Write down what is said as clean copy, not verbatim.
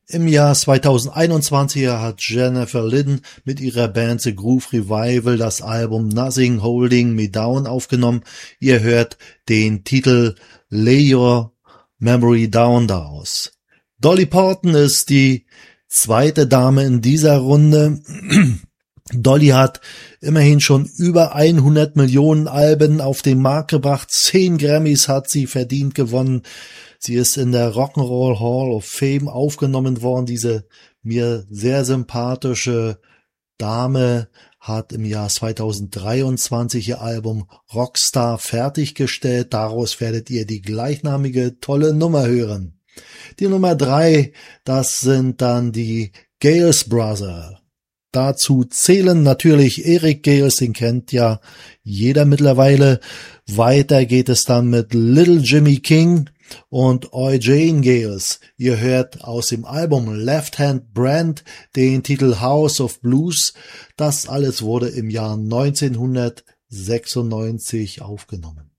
Im Jahr 2021 hat Jennifer Lydon mit ihrer Band The Groove Revival das Album Nothing Holding Me Down aufgenommen. Ihr hört den Titel Lay Your Memory Down daraus. Dolly Parton ist die zweite Dame in dieser Runde. Dolly hat immerhin schon über 100 Millionen Alben auf den Markt gebracht. 10 Grammys hat sie verdient gewonnen. Sie ist in der Rock'n'Roll Hall of Fame aufgenommen worden. Diese mir sehr sympathische Dame hat im Jahr 2023 ihr Album Rockstar fertiggestellt. Daraus werdet ihr die gleichnamige tolle Nummer hören. Die Nummer 3, das sind dann die Gales Brothers. Dazu zählen natürlich Eric Gales, den kennt ja jeder mittlerweile. Weiter geht es dann mit Little Jimmy King und Eugene Gales. Ihr hört aus dem Album Left Hand Brand den Titel House of Blues. Das alles wurde im Jahr 1996 aufgenommen.